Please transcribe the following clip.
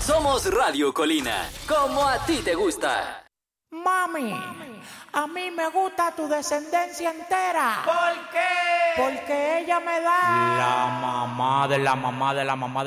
Somos Radio Colina, como a ti te gusta. Mami, a mí me gusta tu descendencia entera. ¿Por qué? Porque ella me da La mamá de la mamá de la mamá